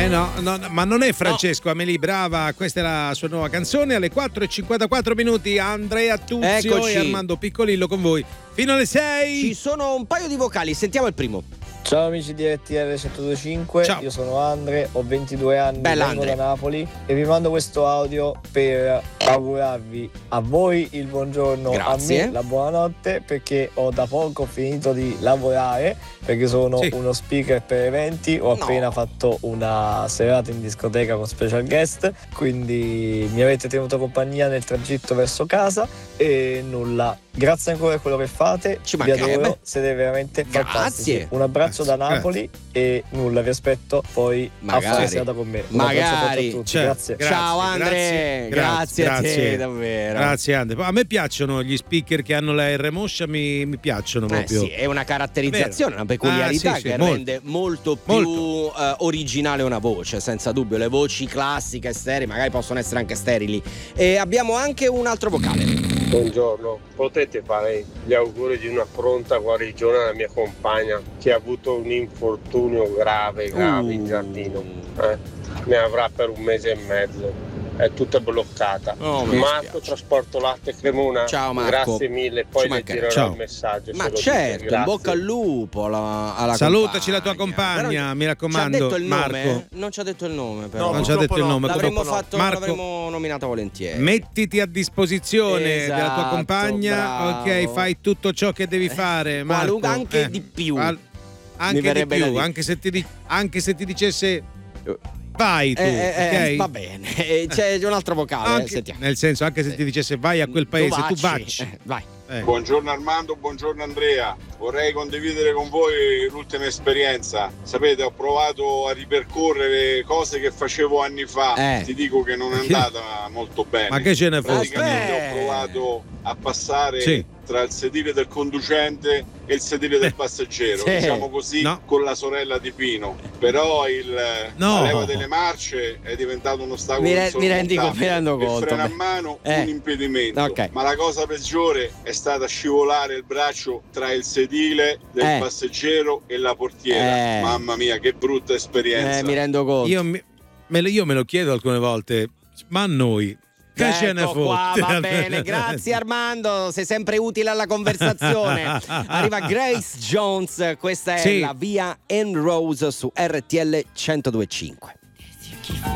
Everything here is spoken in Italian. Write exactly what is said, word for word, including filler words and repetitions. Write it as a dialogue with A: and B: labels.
A: Eh no, no, no, ma non è Francesco, no. Amelie, brava, questa è la sua nuova canzone. Alle quattro e cinquantaquattro minuti Andrea Tuzio Eccoci. E Armando Piccolillo con voi fino alle sei.
B: Ci sono un paio di vocali, sentiamo il primo.
C: Ciao amici di R T L centodue e cinque, io sono Andre, ho ventidue anni,
B: Bella
C: vengo
B: Andre.
C: da Napoli e vi mando questo audio per augurarvi a voi il buongiorno,
B: Grazie.
C: a me la buonanotte, perché ho da poco finito di lavorare, perché sono
A: Sì.
C: uno speaker per eventi, ho
B: No.
C: appena fatto una serata in discoteca con special guest, quindi mi avete tenuto compagnia nel tragitto verso casa e nulla. Grazie ancora per quello che fate,
B: Ci
C: vi
B: mancherebbe.
C: adoro, siete veramente
B: Grazie.
C: fantastici. Un abbraccio da
A: Grazie.
C: Napoli e nulla, vi aspetto poi
B: Magari.
C: a fare serata con me. Un abbraccio forte
B: Magari.
C: a tutti,
A: Cioè,
C: grazie.
A: grazie,
B: Ciao Andre,
A: grazie,
B: grazie, a te
A: grazie.
B: davvero.
A: Grazie Andre. A me piacciono gli speaker che hanno la R moscia, mi, mi piacciono
B: Eh
A: proprio.
B: sì, è una caratterizzazione, una peculiarità
A: Ah, sì, sì,
B: che
A: molto.
B: rende molto più
A: Molto.
B: eh, originale una voce, senza dubbio. Le voci classiche, sterili, magari possono essere anche sterili. E abbiamo anche un altro vocale.
D: Buongiorno, potete fare gli auguri di una pronta guarigione alla mia compagna che ha avuto un infortunio grave, grave in
B: Uh.
D: giardino. Eh, ne avrà per un mese e mezzo. È tutta bloccata.
B: Oh, mi
D: Marco,
B: dispiace.
D: trasporto latte Cremona.
B: Ciao, Marco.
D: Grazie mille, poi
B: Ci
D: le
B: mancherebbe.
D: girerò
A: Ciao.
D: il messaggio.
B: Ma
D: se lo
B: certo,
D: dite.
B: in bocca
D: Grazie.
B: al lupo alla, alla
A: Salutaci
B: compagna.
A: la tua compagna,
B: Però
A: mi raccomando,
B: ci ha detto il nome?
A: Marco.
B: Non ci ha detto il nome, però.
E: No,
A: Non ci ha detto il
E: no.
A: nome.
B: L'avremmo
A: purtroppo no.
B: fatto,
A: Marco,
B: l'avremmo nominata volentieri.
A: mettiti a disposizione della tua
B: Esatto,
A: compagna,
B: bravo.
A: ok, fai tutto ciò che devi fare, Marco.
B: Qualunque- anche
A: eh,
B: di più.
A: al-
B: Mi
A: anche di
B: verrebbe da
A: più,
B: dire.
A: anche se ti di- anche se ti dicesse vai tu,
B: Eh, eh,
A: ok?
B: va bene. Eh, C'è un altro vocale,
A: Anche-
B: eh, sentiamo.
A: nel senso, anche se ti dicesse vai a quel paese, tu
B: Dovacci.
A: vacci.
B: Eh, vai.
A: Eh.
F: Buongiorno Armando, buongiorno Andrea. Vorrei condividere con voi l'ultima esperienza. Sapete, ho provato a ripercorrere cose che facevo anni fa.
B: Eh.
F: Ti dico che non è andata molto bene.
A: Ma che ce ne fosse?
F: Praticamente
B: Aspetta.
F: ho provato a passare
A: Sì.
F: tra il sedile del conducente e il sedile del passeggero,
B: Sì.
F: diciamo così,
A: No.
F: con la sorella di Pino. Però il,
A: No.
F: la leva delle marce è diventato un ostacolo
B: Mi re- mi rendi co-
F: insormontabile.
B: mi rendo
F: Il
B: conto,
F: freno a
B: beh.
F: mano
B: Eh.
F: un impedimento.
B: Ok.
F: Ma la cosa peggiore è stata scivolare il braccio tra il sedile del
B: Eh.
F: passeggero e la portiera.
B: Eh.
F: Mamma mia, che brutta esperienza.
B: Eh, mi rendo conto.
A: Io, mi- me lo, io me lo chiedo alcune volte, ma a noi che ce ne
B: Ecco qua,
A: fotte?
B: va bene, grazie Armando, sei sempre utile alla conversazione. Arriva Grace Jones, questa è
A: Sì.
B: la via N Rose su R T L centodue e cinque.